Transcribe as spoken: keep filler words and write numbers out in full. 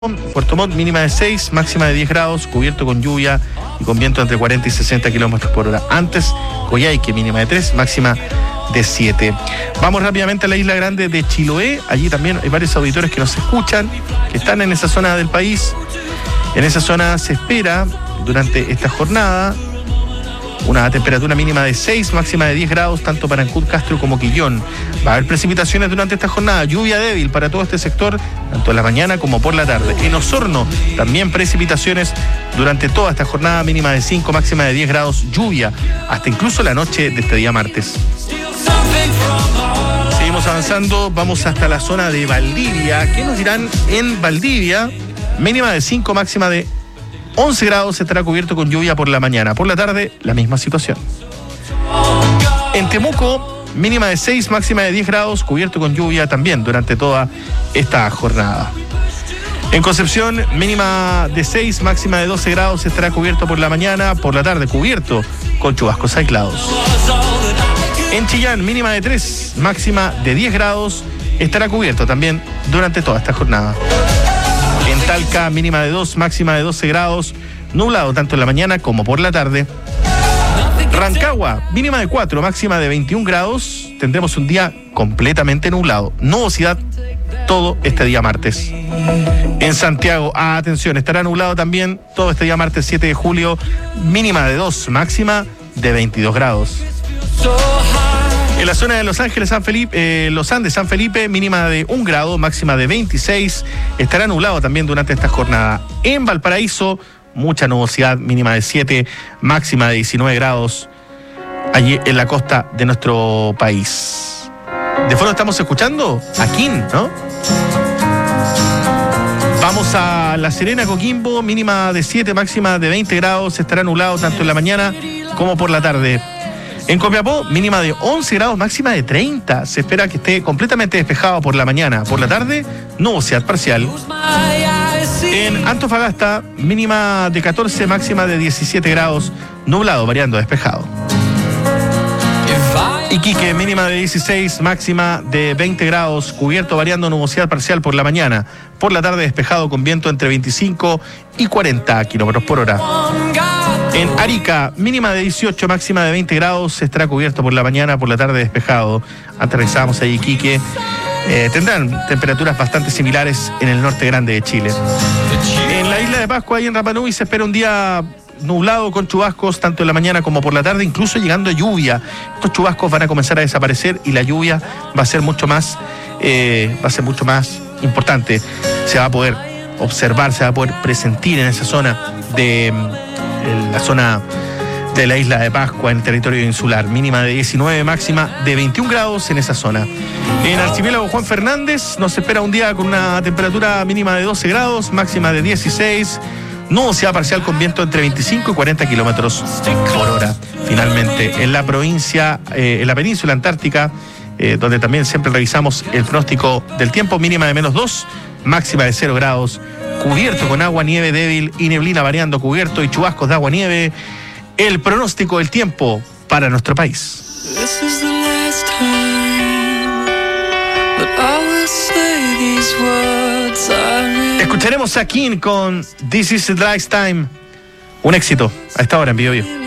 Puerto Montt, mínima de seis, máxima de diez grados, cubierto con lluvia y con viento entre cuarenta y sesenta kilómetros por hora. Antes, Coyhaique, mínima de tres, máxima de siete. Vamos rápidamente a la isla grande de Chiloé. Allí también hay varios auditores que nos escuchan, que están en esa zona del país. En esa zona se espera, durante esta jornada, una temperatura mínima de seis, máxima de diez grados, tanto para Ancud, Castro como Quillón. Va a haber precipitaciones durante esta jornada, lluvia débil para todo este sector, tanto en la mañana como por la tarde. En Osorno, también precipitaciones durante toda esta jornada, mínima de cinco, máxima de diez grados, lluvia, hasta incluso la noche de este día martes. Seguimos avanzando, vamos hasta la zona de Valdivia. ¿Qué nos dirán en Valdivia? Mínima de cinco, máxima de once grados, estará cubierto con lluvia por la mañana. Por la tarde, la misma situación. En Temuco, mínima de seis, máxima de diez grados, cubierto con lluvia también durante toda esta jornada. En Concepción, mínima de seis, máxima de doce grados, estará cubierto por la mañana. Por la tarde, cubierto con chubascos aislados. En Chillán, mínima de tres, máxima de diez grados, estará cubierto también durante toda esta jornada. En Talca, mínima de dos, máxima de doce grados, nublado tanto en la mañana como por la tarde. Rancagua, mínima de cuatro, máxima de veintiún grados, tendremos un día completamente nublado. Nubosidad todo este día martes. En Santiago, atención, estará nublado también todo este día martes siete de julio, mínima de dos, máxima de veintidós grados. En la zona de Los Ángeles, San Felipe, eh, Los Andes, San Felipe, mínima de un grado, máxima de veintiséis. Estará nublado también durante esta jornada. En Valparaíso, mucha nubosidad, mínima de siete, máxima de diecinueve grados, allí en la costa de nuestro país. De fondo estamos escuchando a King, ¿no? Vamos a La Serena, Coquimbo, mínima de siete, máxima de veinte grados. Estará nublado tanto en la mañana como por la tarde. En Copiapó, mínima de once grados, máxima de treinta. Se espera que esté completamente despejado por la mañana. Por la tarde, nubosidad parcial. En Antofagasta, mínima de catorce, máxima de diecisiete grados, nublado, variando, despejado. Iquique, mínima de dieciséis, máxima de veinte grados, cubierto, variando, nubosidad parcial por la mañana. Por la tarde, despejado con viento entre veinticinco y cuarenta kilómetros por hora. En Arica, mínima de dieciocho, máxima de veinte grados, estará cubierto por la mañana, por la tarde despejado. Antes revisamos ahí Iquique. Eh, tendrán temperaturas bastante similares en el norte grande de Chile. En la isla de Pascua y en Rapa Nui se espera un día nublado con chubascos tanto en la mañana como por la tarde, incluso llegando a lluvia. Estos chubascos van a comenzar a desaparecer y la lluvia va a ser mucho más, eh, va a ser mucho más importante. Se va a poder observar, se va a poder presentir en esa zona de en la zona de la isla de Pascua, en el territorio insular, mínima de diecinueve, máxima de veintiún grados en esa zona. En Archipiélago Juan Fernández nos espera un día con una temperatura mínima de doce grados, máxima de dieciséis, nubosidad parcial con viento entre veinticinco y cuarenta kilómetros por hora. Finalmente, en la provincia, eh, en la península antártica, eh, donde también siempre revisamos el pronóstico del tiempo, mínima de menos dos, máxima de cero grados, cubierto con agua, nieve débil y neblina variando, cubierto y chubascos de agua, nieve. El pronóstico del tiempo para nuestro país. Escucharemos a King con This is the Last Time. Un éxito a esta hora en Biobío.